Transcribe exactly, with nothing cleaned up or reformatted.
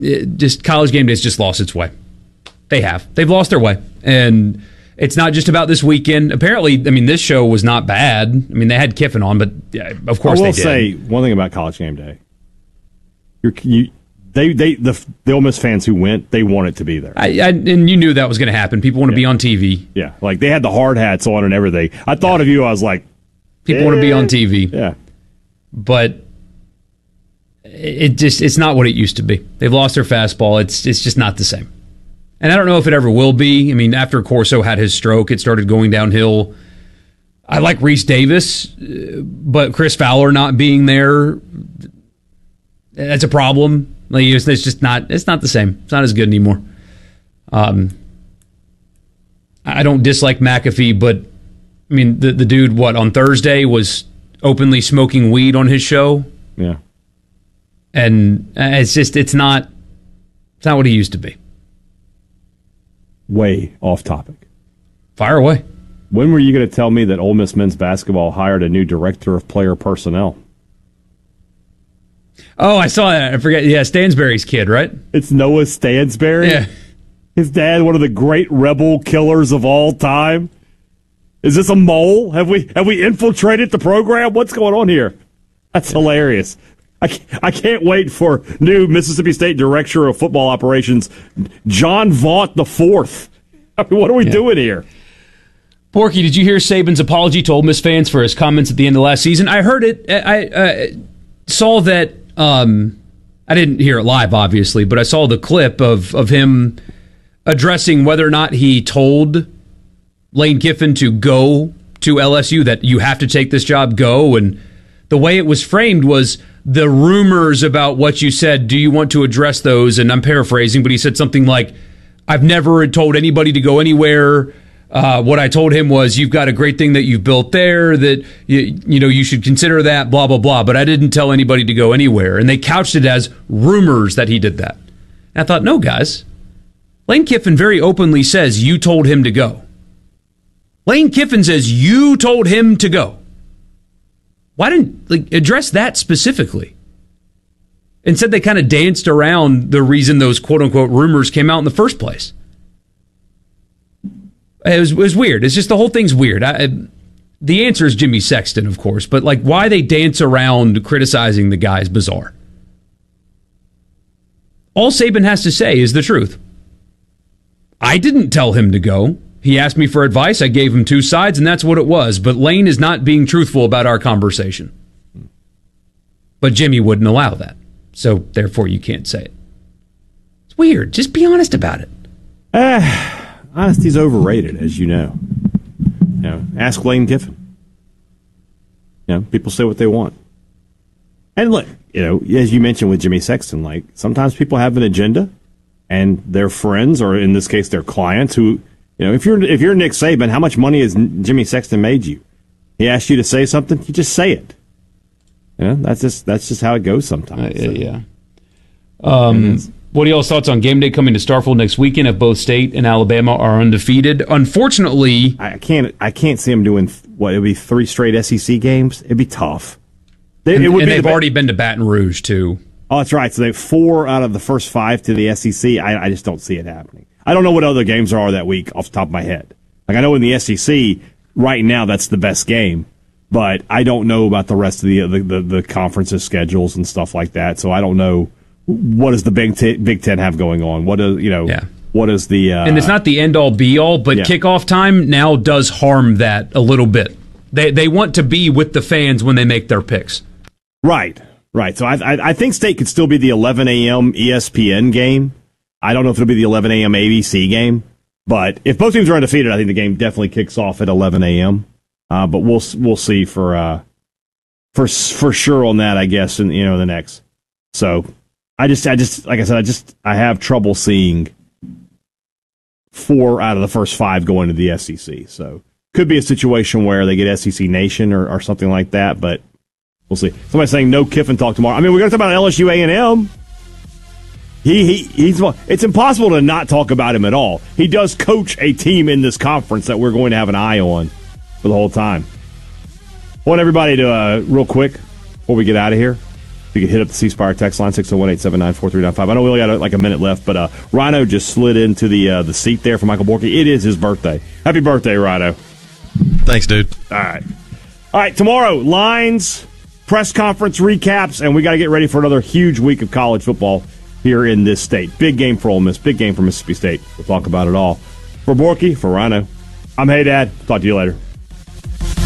it just College Game Day's just lost its way. They have. They've lost their way. And it's not just about this weekend. Apparently, I mean, this show was not bad. I mean, they had Kiffin on, but yeah, of course they did. I will say one thing about College Game Day. You're, you, they, they, the, the Ole Miss fans who went, they want it to be there. I, I, and you knew that was going to happen. People want to yeah. be on T V. Yeah, like they had the hard hats on and everything. I thought yeah. of you, I was like, people eh. want to be on T V. Yeah. But it just it's not what it used to be. They've lost their fastball. It's it's just not the same. And I don't know if it ever will be. I mean, after Corso had his stroke, it started going downhill. I like Reese Davis, but Chris Fowler not being there, that's a problem. Like, it's just not it's not the same. It's not as good anymore. Um, I don't dislike McAfee, but I mean, the the dude, what, on Thursday was openly smoking weed on his show. Yeah. And it's just, it's not, it's not what he used to be. Way off topic. Fire away. When were you going to tell me that Ole Miss men's basketball hired a new director of player personnel? Oh, I saw that. I forget. Yeah, Stansberry's kid, right? It's Noah Stansberry. Yeah. His dad, one of the great rebel killers of all time. Is this a mole? Have we have we infiltrated the program? What's going on here? That's hilarious. I can't, I can't wait for new Mississippi State Director of Football Operations, John Vaught the Fourth. I mean, what are we yeah. doing here? Porky, did you hear Saban's apology to Ole Miss fans for his comments at the end of last season? I heard it. I, I saw that. Um, I didn't hear it live, obviously, but I saw the clip of, of him addressing whether or not he told Lane Kiffin to go to L S U, that you have to take this job, go. And the way it was framed was the rumors about what you said. Do you want to address those? And I'm paraphrasing, but he said something like, I've never told anybody to go anywhere. Uh, what I told him was, you've got a great thing that you've built there, that you, you know you should consider that, blah, blah, blah. But I didn't tell anybody to go anywhere. And they couched it as rumors that he did that. And I thought, no, guys. Lane Kiffin very openly says you told him to go. Lane Kiffin says you told him to go. Why didn't like address that specifically? Instead, they kind of danced around the reason those quote-unquote rumors came out in the first place. It was, it was weird. It's just the whole thing's weird. I, the answer is Jimmy Sexton, of course, but like why they dance around criticizing the guy is bizarre. All Saban has to say is the truth. I didn't tell him to go. He asked me for advice. I gave him two sides, and that's what it was. But Lane is not being truthful about our conversation. But Jimmy wouldn't allow that. So, therefore, you can't say it. It's weird. Just be honest about it. Uh, honesty's overrated, as you know. You know, ask Lane Kiffin. You know, people say what they want. And look, you know, as you mentioned with Jimmy Sexton, like, sometimes people have an agenda, and their friends, or in this case, their clients, who... You know, if you're if you're Nick Saban, how much money has Jimmy Sexton made you? He asked you to say something, you just say it. You know, that's just that's just how it goes sometimes. Uh, yeah. Um, what are y'all's thoughts on game day coming to Starkville next weekend if both State and Alabama are undefeated? Unfortunately, I can't I can't see them doing what it'd be three straight S E C games. It'd be tough. They, and, it would and be they've the, already been to Baton Rouge too. Oh, that's right. So they four out of the first five to the S E C. I, I just don't see it happening. I don't know what other games there are that week off the top of my head. Like, I know in the S E C, right now, that's the best game. But I don't know about the rest of the the, the, the conferences' schedules and stuff like that. So I don't know what does the Big Ten, Big Ten have going on. What is, you know, yeah. what is the... Uh, and it's not the end-all, be-all, but yeah. kickoff time now does harm that a little bit. They they want to be with the fans when they make their picks. Right, right. So I, I, I think State could still be the eleven a.m. E S P N game. I don't know if it'll be the eleven a.m. A B C game, but if both teams are undefeated, I think the game definitely kicks off at eleven a.m. Uh, but we'll we'll see for uh, for for sure on that, I guess, in you know the next. So I just I just like I said, I just I have trouble seeing four out of the first five going to the S E C. So could be a situation where they get S E C Nation or, or something like that, but we'll see. Somebody's saying no Kiffin talk tomorrow. I mean, we're going to talk about L S U A and M. He, he he's it's impossible to not talk about him at all. He does coach a team in this conference that we're going to have an eye on for the whole time. I want everybody to uh, real quick before we get out of here. If you could hit up the C Spire text line, six oh one, eight seven nine, four three nine five. I know we only got like a minute left, but uh, Rhino just slid into the uh, the seat there for Michael Borky. It is his birthday. Happy birthday, Rhino. Thanks, dude. All right. All right, tomorrow, lines, press conference recaps, and we got to get ready for another huge week of college football here in this state. Big game for Ole Miss, big game for Mississippi State. We'll talk about it all. For Borky, for Rhino, I'm Hey Dad. Talk to you later.